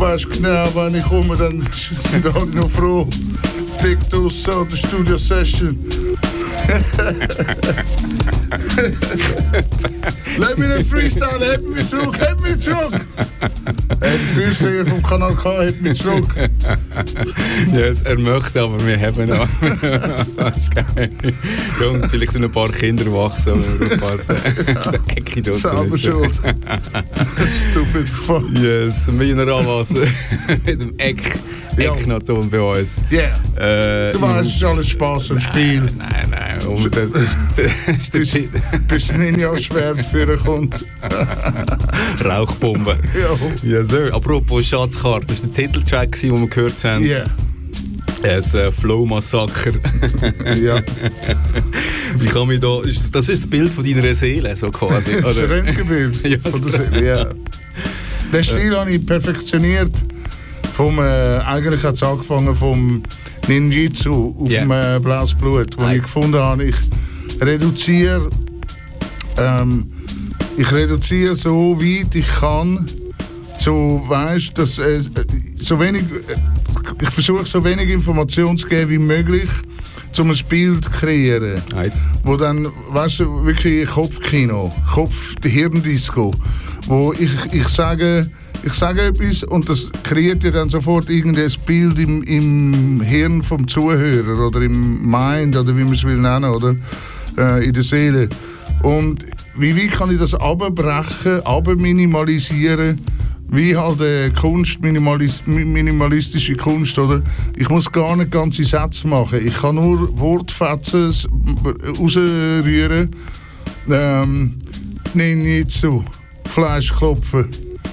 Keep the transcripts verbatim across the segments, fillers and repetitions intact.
weißt genau, wenn ich komme, dann sind alle noch froh. Dick draussen, der Studio-Session. Lass mich nicht freestyle, heb mich zurück, heb mich zurück! Hey, der Türsteher vom Kanal K, heb mich zurück! Yes, er möchte, aber wir haben noch. Das ist geil. Ja, und vielleicht sind ein paar Kinder wach, so wir aufpassen. Der Ecke dort. Selber schuld. Stupid fuck. Yes, Mineral mit dem Eck. Ecknaton bei uns. Ja. Yeah. Äh, du weißt, es ist alles Spaß am Spiel. Nein, nein, unbedingt. Das ist, das ist der bis ein Ninja-Schwert führen kommt. Rauchbombe. Ja. Ja, Sir. Apropos Schatzkarte, das war der Titeltrack, den wir gehört haben. Ja. Das äh, Flow-Massaker. Ja. Wie kann mich da... Das ist das Bild von deiner Seele, so quasi. Das ist ein Röntgenbild ja, von der Seele. Ja. Den Stil habe ich perfektioniert. Vom, äh, eigentlich hat es angefangen vom Ninjitsu auf yeah. dem äh, Blaues Blut, wo Nein. ich gefunden habe, ich reduziere ähm, ich reduziere so weit ich kann, so weißt, dass äh, so wenig, äh, ich versuche so wenig Informationen zu geben wie möglich, um ein Bild zu kreieren, Nein. wo dann, weißt du, wirklich Kopfkino, Kopf, Hirndisco, wo ich, ich sage Ich sage etwas und das kreiert ja dann sofort irgendein Bild im, im Hirn vom Zuhörer oder im Mind oder wie man es will nennen, oder äh, in der Seele. Und wie weit kann ich das abbrechen, abminimalisieren, wie halt äh, Kunst, minimalis minimalistische Kunst, oder? Ich muss gar nicht ganze Sätze machen, ich kann nur Wortfetzen rausrühren. Ähm, Ninjitsu, Fleisch klopfen.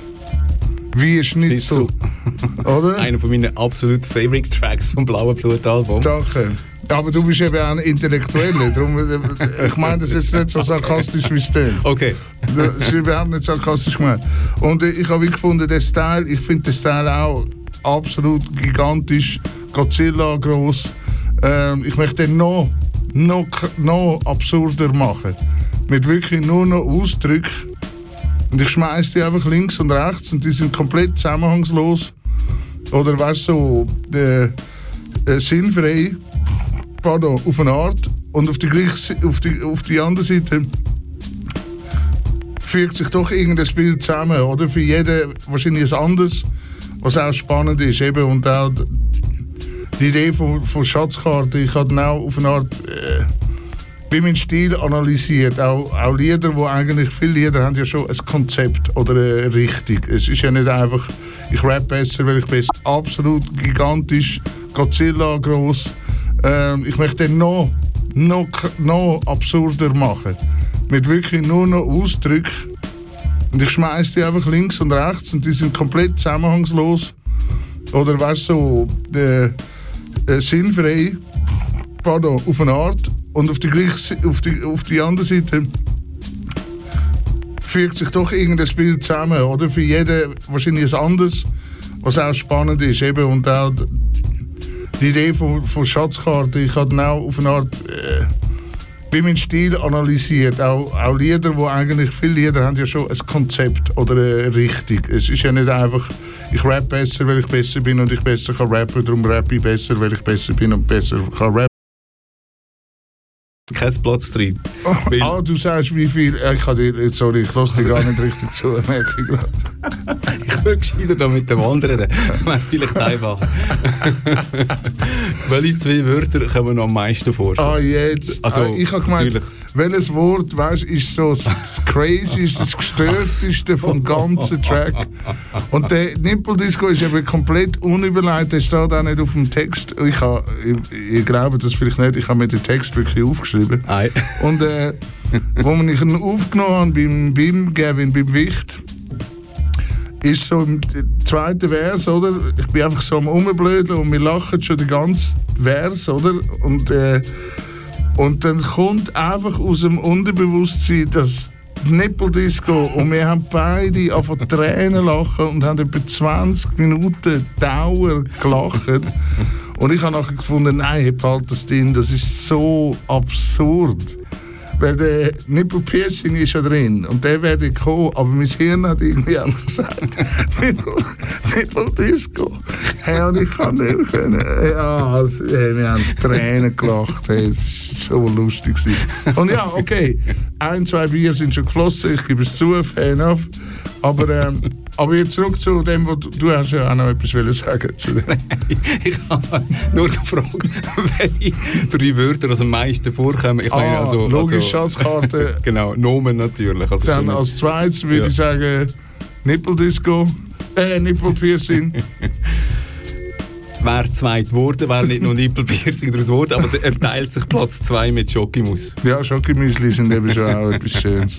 Wie Schnitzel, oder? Einer von meinen absoluten Favorite-Tracks vom Blauen Blut-Album. Danke. Aber du bist eben auch ein Intellektueller, darum, ich meine das jetzt nicht so sarkastisch wie es denn. Okay. Das ist überhaupt nicht sarkastisch gemeint. Und ich habe gefunden, den Style, ich finde den Style auch absolut gigantisch, Godzilla gross. Ähm, ich möchte den noch, noch, noch absurder machen. Mit wirklich nur noch Ausdrücken. Und ich schmeiß die einfach links und rechts und die sind komplett zusammenhangslos. Oder weißt du, so, äh, äh, sinnfrei. Pardon, auf eine Art. Und auf die, gleiche, auf die, auf die andere Seite fügt sich doch irgendein Bild zusammen. Oder? Für jeden wahrscheinlich ein anderes, was auch spannend ist. Eben, und auch die Idee von, von Schatzkarte, ich habe dann auch auf eine Art... Äh, wie mein Stil analysiert, auch, auch Lieder, wo eigentlich viele Lieder haben ja schon ein Konzept oder eine Richtung. Es ist ja nicht einfach, ich rap besser, weil ich besser. Absolut gigantisch, Godzilla gross. Ähm, ich möchte den noch, noch, noch absurder machen. Mit wirklich nur noch Ausdrücken. Und ich schmeiß die einfach links und rechts und die sind komplett zusammenhangslos. Oder weißt du, so, äh, äh, sinnfrei. Pardon, auf eine Art. Und auf die, gleiche, auf, die, auf die andere Seite fügt sich doch irgendein Bild zusammen, oder? Für jeden wahrscheinlich ein anderes, was auch spannend ist. Eben, und auch die Idee von, von Schatzkarte, ich habe dann auch auf eine Art, äh, wie mein Stil analysiert, auch, auch Lieder, wo eigentlich viele Lieder haben ja schon ein Konzept oder eine Richtung. Es ist ja nicht einfach, ich rap besser, weil ich besser bin und ich besser kann rappen, darum rappe ich besser, weil ich besser bin und besser kann rappen. Kein Platz drin. Oh, ah, du sagst wie viel. Ich kann dir, sorry, ich lasse dir gar nicht richtig zu, merke ich gerade. Ich würde gescheiter da mit dem anderen reden. Wäre vielleicht einfacher. Welche zwei Wörter kommen noch am meisten vor? Ah, jetzt. Also, ah, ich habe gemeint, natürlich. welches Wort, weißt, ist so das Crazyste, das Gestörteste vom ganzen Track. Und der Nippeldisco ist eben komplett unüberlegt, der steht auch nicht auf dem Text. Ich, habe, ich, ich glaube das vielleicht nicht, ich habe mir den Text wirklich aufgeschrieben. Ei. Und äh, wo ich ihn aufgenommen habe beim, beim Gavin, beim Wicht, ist so im zweiten Vers, oder? Ich bin einfach so am Rumblödeln und wir lachen schon den ganzen Vers, oder? Und, äh, und dann kommt einfach aus dem Unterbewusstsein das Nippeldisco und wir haben beide einfach Tränen lachen und haben etwa zwanzig Minuten Dauer gelacht. Und ich habe nachher gefunden, nein, halt das Ding, das ist so absurd. Weil der Nippelpiercing ist ja drin und der werde kommen, aber mein Hirn hat irgendwie einfach gesagt, Nippel, Nippeldisco. Hey, und ich kann nicht können. Ja, also, hey, wir haben Tränen gelacht, hey, es war so lustig. Und ja, okay, ein, zwei Bier sind schon geflossen, ich gebe es zu, fair enough. Aber, ähm, aber jetzt zurück zu dem, was du, du hast ja auch noch etwas wollen sagen zu dem. Nein, ich habe nur gefragt, welche drei Wörter also am meisten vorkommen. Ich ah, meine, also, logisch, also, Schatzkarte. Genau, Nomen natürlich. Also dann als zweites würde ja. ich sagen Nippeldisco, äh, Nippelpiercing. Wäre zweit geworden, wäre nicht nur Nippelpiercing daraus geworden, aber es erteilt sich Platz zwei mit Schokimus. Ja, Schokimüsli sind eben schon auch etwas Schönes.